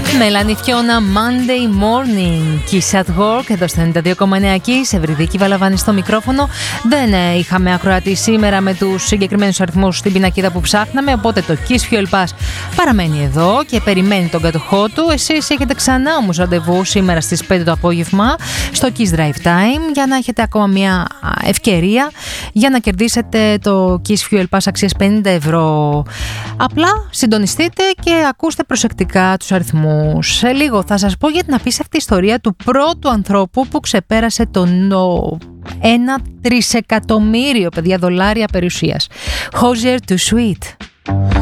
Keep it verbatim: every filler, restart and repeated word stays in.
Μελάνη Φιώνα, Monday Morning, Kiss at Work, εδώ στο ενενήντα δύο κόμμα εννέα Kiss, Ευρυδίκη Βαλαβάνη στο μικρόφωνο. Δεν ε, είχαμε ακροατή σήμερα με τους συγκεκριμένους αριθμούς στην πινακίδα που ψάχναμε, οπότε το Kiss Fuel Pass παραμένει εδώ και περιμένει τον κατοχό του. Εσείς έχετε ξανά όμως ραντεβού σήμερα στις πέντε το απόγευμα στο Kiss Drive Time για να έχετε ακόμα μια ευκαιρία για να κερδίσετε το Kiss Fuel Pass αξίας πενήντα ευρώ. Απλά συντονιστείτε και ακούστε προσεκτικά τους αριθμούς. Σε λίγο θα σας πω για την απίστευτη ιστορία του πρώτου ανθρώπου που ξεπέρασε το νο... ένα τρισεκατομμύριο παιδιά δολάρια περιουσίας. Hozier to Sweet.